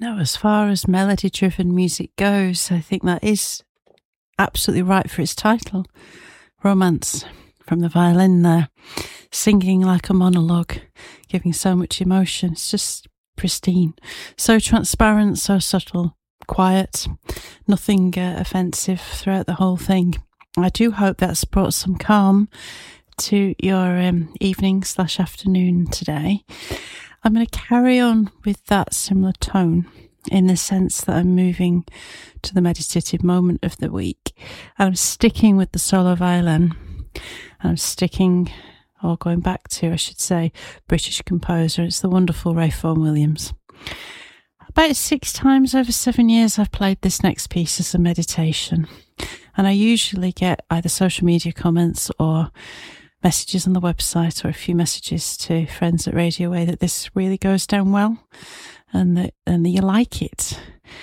No, as far as melody-driven music goes, I think that is absolutely right for its title. Romance, from the violin there, singing like a monologue, giving so much emotion. It's just pristine, so transparent, so subtle, quiet, nothing offensive throughout the whole thing. I do hope that's brought some calm to your evening/afternoon today. I'm going to carry on with that similar tone in the sense that I'm moving to the meditative moment of the week. I'm sticking with the solo violin. I'm sticking, or going back to, I should say, British composer. It's the wonderful Ray Vaughan Williams. About 6 times over 7 years, I've played this next piece as a meditation. And I usually get either social media comments or messages on the website, or a few messages to friends at Radio A that this really goes down well and that you like it.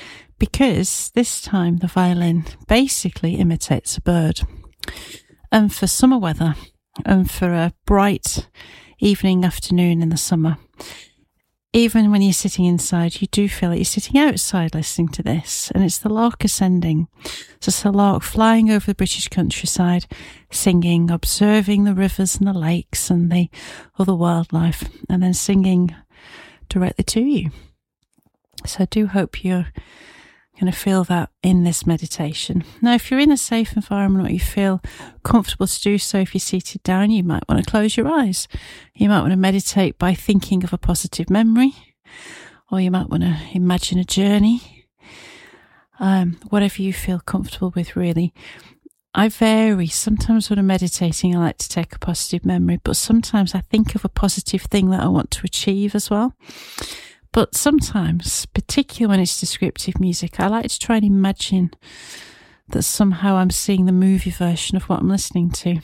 Because this time the violin basically imitates a bird. And for summer weather, and for a bright evening, afternoon in the summer, even when you're sitting inside, you do feel like you're sitting outside listening to this. And it's the lark ascending. So it's the lark flying over the British countryside, singing, observing the rivers and the lakes and the other wildlife, and then singing directly to you. So I do hope you're going to feel that in this meditation. Now, if you're in a safe environment or you feel comfortable to do so, if you're seated down, you might want to close your eyes. You might want to meditate by thinking of a positive memory, or you might want to imagine a journey. Whatever you feel comfortable with, really. I vary. Sometimes when I'm meditating, I like to take a positive memory, but sometimes I think of a positive thing that I want to achieve as well. But sometimes, particularly when it's descriptive music, I like to try and imagine that somehow I'm seeing the movie version of what I'm listening to.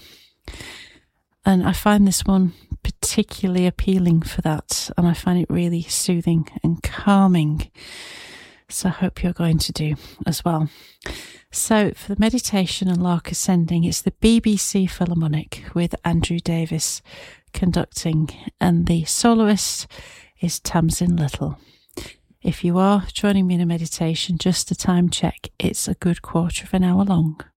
And I find this one particularly appealing for that, and I find it really soothing and calming. So I hope you're going to do as well. So for the meditation and lark ascending, it's the BBC Philharmonic with Andrew Davis conducting, and the soloist is Tamsin Little. If you are joining me in a meditation, just a time check, it's a good quarter of an hour long.